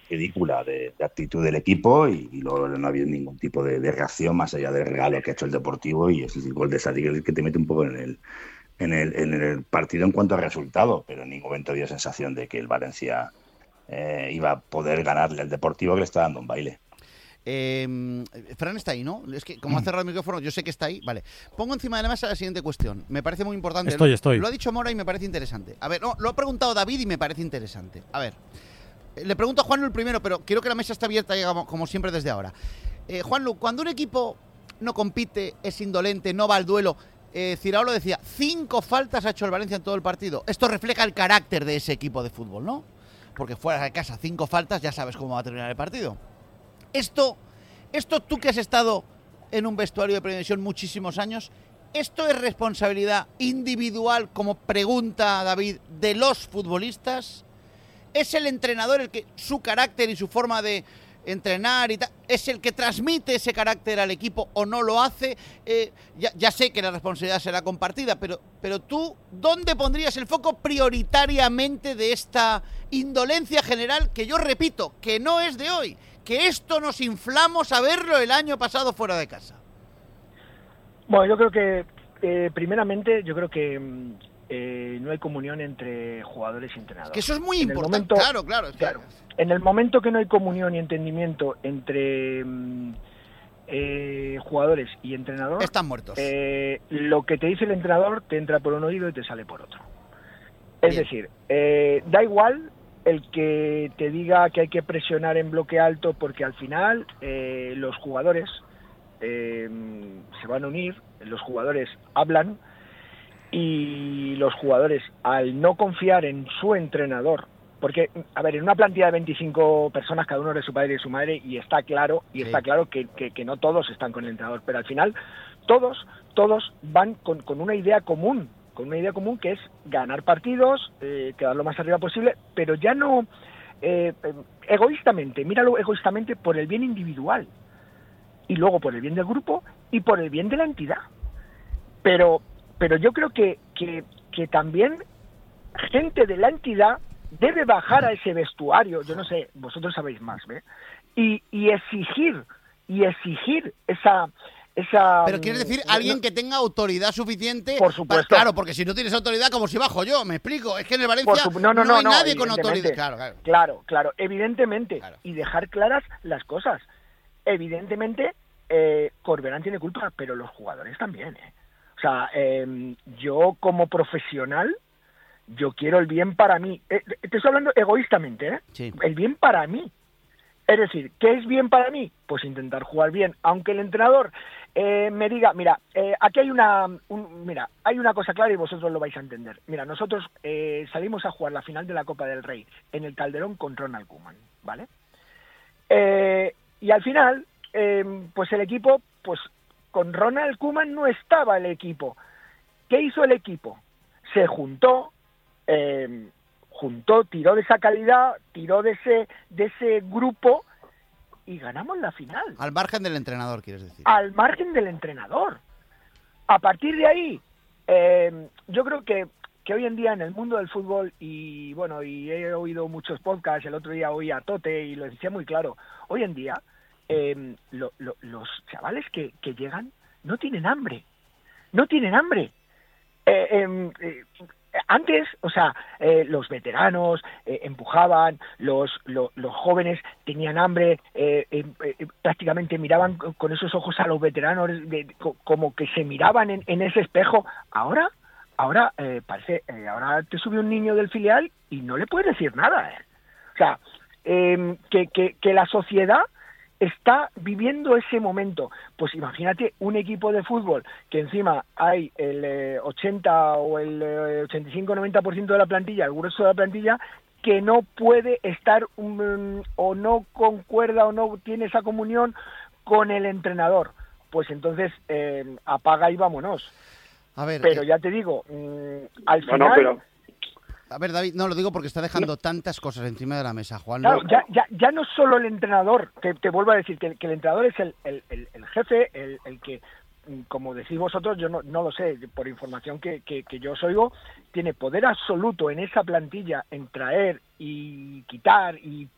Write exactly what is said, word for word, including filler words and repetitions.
ridícula de, de actitud del equipo y, y luego no ha habido ningún tipo de, de reacción más allá del regalo que ha hecho el Deportivo y es el gol de Sadik el que te mete un poco en el, en el, en el partido en cuanto a resultado, pero en ningún momento había sensación de que el Valencia eh, iba a poder ganarle al Deportivo que le está dando un baile. Eh, Fran está ahí, ¿no? Es que como ha cerrado el micrófono, yo sé que está ahí. Vale. Pongo encima de la mesa la siguiente cuestión. Me parece muy importante. Estoy, estoy. Lo ha dicho Mora y me parece interesante. A ver, no, lo ha preguntado David y me parece interesante. A ver, le pregunto a Juanlu el primero, pero quiero que la mesa esté abierta como, como siempre desde ahora. Eh, Juanlu, cuando un equipo no compite, es indolente, no va al duelo, eh, Ciraolo decía, cinco faltas ha hecho el Valencia en todo el partido. Esto refleja el carácter de ese equipo de fútbol, ¿no? Porque fuera de casa, cinco faltas, ya sabes cómo va a terminar el partido. Esto, esto tú que has estado en un vestuario de Primera División muchísimos años, ¿esto es responsabilidad individual, como pregunta David, de los futbolistas? ¿Es el entrenador el que su carácter y su forma de entrenar y tal, es el que transmite ese carácter al equipo o no lo hace? Eh, ya, ya sé que la responsabilidad será compartida, pero, pero tú, ¿dónde pondrías el foco prioritariamente de esta indolencia general que yo repito, que no es de hoy? Que esto nos inflamos a verlo el año pasado fuera de casa. Bueno, yo creo que, eh, primeramente, yo creo que eh, no hay comunión entre jugadores y entrenadores. Que eso es muy en importante, momento, claro, claro, claro. En el momento que no hay comunión y entendimiento entre eh, jugadores y entrenador, están muertos. Eh, lo que te dice el entrenador te entra por un oído y te sale por otro. Es Bien. decir, eh, da igual el que te diga que hay que presionar en bloque alto, porque al final eh, los jugadores eh, se van a unir, los jugadores hablan y los jugadores, al no confiar en su entrenador, porque, a ver, en una plantilla de veinticinco personas, cada uno de su padre y de su madre, y está claro, y sí. está claro que, que, que no todos están con el entrenador, pero al final todos, todos van con, con una idea común, con una idea común que es ganar partidos, eh, quedar lo más arriba posible, pero ya no eh, egoístamente, míralo egoístamente por el bien individual, y luego por el bien del grupo y por el bien de la entidad. Pero, pero yo creo que, que, que también gente de la entidad debe bajar a ese vestuario, yo no sé, vosotros sabéis más, ¿ve? Y, y exigir, y exigir esa... Esa, pero quieres decir no, alguien que tenga autoridad suficiente. Por supuesto. Para, claro, porque si no tienes autoridad, como si bajo yo, me explico. Es que en el Valencia su, no, no, no, no hay no, nadie con autoridad. Claro, claro. Claro, claro, evidentemente. Claro. Y dejar claras las cosas. Evidentemente, eh, Corberán tiene culpa, pero los jugadores también. ¿eh? O sea, eh, yo como profesional, yo quiero el bien para mí. Eh, te estoy hablando egoístamente, ¿eh? Sí. El bien para mí. Es decir, ¿qué es bien para mí? Pues intentar jugar bien, aunque el entrenador eh, me diga, mira, eh, aquí hay una, un, mira, hay una cosa clara y vosotros lo vais a entender. Mira, nosotros eh, salimos a jugar la final de la Copa del Rey en el Calderón con Ronald Koeman, ¿vale? Eh, y al final, eh, pues el equipo, pues con Ronald Koeman no estaba el equipo. ¿Qué hizo el equipo? Se juntó, eh, juntó, tiró de esa calidad, tiró de ese, de ese grupo y ganamos la final. Al margen del entrenador, quieres decir. Al margen del entrenador. A partir de ahí, eh, yo creo que, que hoy en día en el mundo del fútbol, y bueno, y he oído muchos podcasts, el otro día oí a Tote y lo decía muy claro, hoy en día eh, lo, lo, los chavales que, que llegan no tienen hambre, no tienen hambre. Eh, eh, eh, Antes, o sea, eh, los veteranos eh, empujaban, los, lo, los jóvenes tenían hambre, eh, eh, eh, prácticamente miraban con esos ojos a los veteranos de, de, como que se miraban en, en ese espejo. Ahora, ahora eh, parece, eh, ahora te sube un niño del filial y no le puedes decir nada. Eh. O sea, eh, que, que, que la sociedad está viviendo ese momento. Pues imagínate un equipo de fútbol que encima hay el eh, ochenta o el eh, ochenta y cinco noventa por ciento de la plantilla, el grueso de la plantilla, que no puede estar um, o no concuerda o no tiene esa comunión con el entrenador. Pues entonces eh, apaga y vámonos. A ver, pero eh... ya te digo, mmm, al final... No, no, pero... A ver, David, no, lo digo porque está dejando no. tantas cosas encima de la mesa, Juan. Claro, ya, ya, ya no solo el entrenador, te, te vuelvo a decir que, que el entrenador es el, el, el, el jefe, el, el que, como decís vosotros, yo no, no lo sé, por información que, que, que yo os oigo, tiene poder absoluto en esa plantilla en traer y quitar y